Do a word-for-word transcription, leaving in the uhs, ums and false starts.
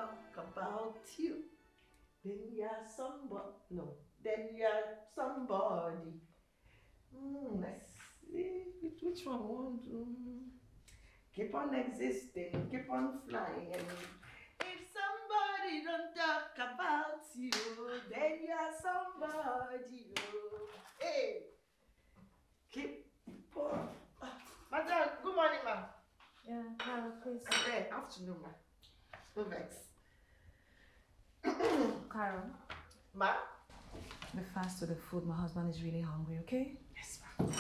talk about you, then you're somebody. No, then you're somebody. Mm, let's see which one I want to keep on existing, keep on flying. And if somebody don't talk about you, then you're somebody. Oh. Hey, keep on. Ah, Madam, good morning, ma'am. Yeah, Carol, please. Hey, afternoon, ma'am. No vex. Carol, Ma? be fast with the food. My husband is really hungry, okay? Yes, ma'am.